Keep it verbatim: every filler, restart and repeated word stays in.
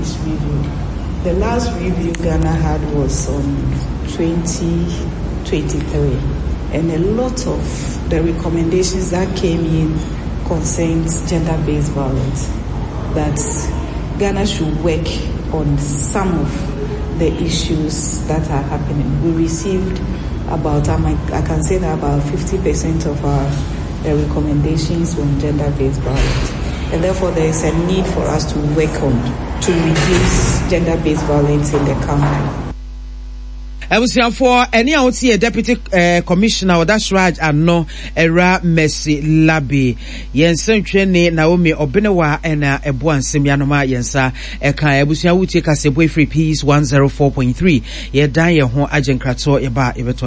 peace review. The last review Ghana had was on twenty twenty-three, and a lot of the recommendations that came in concerns gender-based violence, that Ghana should work on some of the issues that are happening. We received about, I can say that about fifty percent of our uh, recommendations on gender-based violence. And therefore there is a need for us to work on to reduce gender-based violence in the country. For any out here, Deputy uh, Commissioner Odasraj Ano Era Messi Labi Yensen Trene Naomi Obenewa and uh, Ebuan Simianoma Yensa Eka Ebusia Uti Kasebwe Free Peace one oh four point three Ye Dan Ye Hon Agent Krato Eba Ebeto